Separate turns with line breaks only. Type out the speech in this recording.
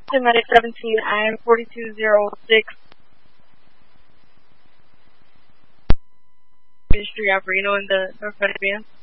to Medic 17, I am 4206. Street out Reno in the North Van.